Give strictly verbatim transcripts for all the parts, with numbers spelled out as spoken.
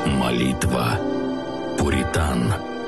Молитва пуритан.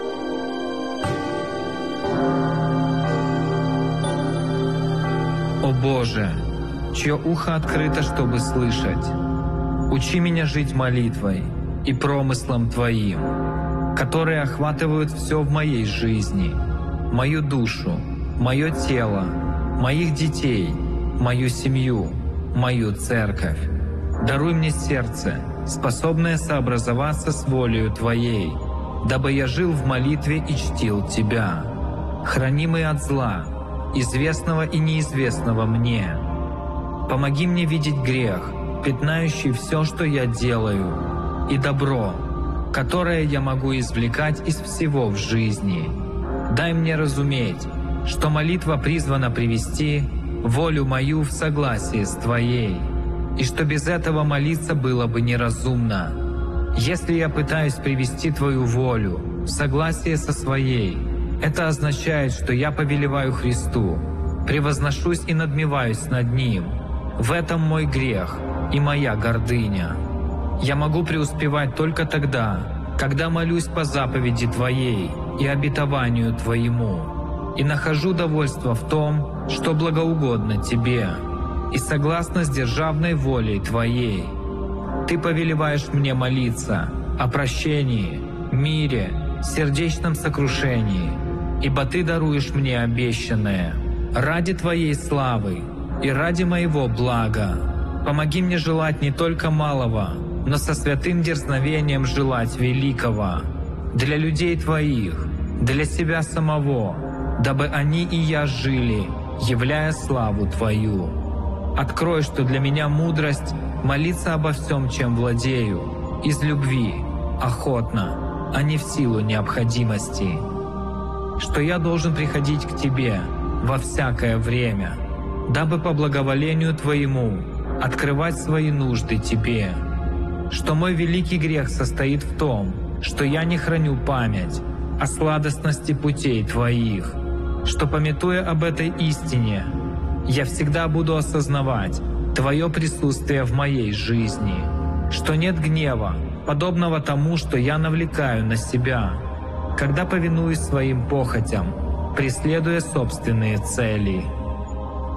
О Боже, чье ухо открыто, чтобы слышать, учи меня жить молитвой и промыслом Твоим, которые охватывают все в моей жизни, мою душу, мое тело, моих детей, мою семью, мою церковь. Даруй мне сердце, способное сообразоваться с волею Твоей, дабы я жил в молитве и чтил Тебя, хранимый от зла, известного и неизвестного мне. Помоги мне видеть грех, пятнающий все, что я делаю, и добро, которое я могу извлекать из всего в жизни. Дай мне разуметь, что молитва призвана привести волю мою в согласие с Твоей, и что без этого молиться было бы неразумно. Если я пытаюсь привести Твою волю в согласие со своей, это означает, что я повелеваю Христу, превозношусь и надмеваюсь над Ним. В этом мой грех и моя гордыня. Я могу преуспевать только тогда, когда молюсь по заповеди Твоей и обетованию Твоему, и нахожу довольство в том, что благоугодно Тебе, и согласно с державной волей Твоей. Ты повелеваешь мне молиться о прощении, мире, сердечном сокрушении, ибо Ты даруешь мне обещанное. Ради Твоей славы и ради моего блага помоги мне желать не только малого, но со святым дерзновением желать великого для людей Твоих, для себя самого, дабы они и я жили, являя славу Твою. Открой, что для меня мудрость молиться обо всем, чем владею, из любви, охотно, а не в силу необходимости. Что я должен приходить к Тебе во всякое время, дабы по благоволению Твоему открывать свои нужды Тебе. Что мой великий грех состоит в том, что я не храню память о сладостности путей Твоих, что, памятуя об этой истине, я всегда буду осознавать Твое присутствие в моей жизни, что нет гнева, подобного тому, что я навлекаю на себя, когда повинуюсь своим похотям, преследуя собственные цели.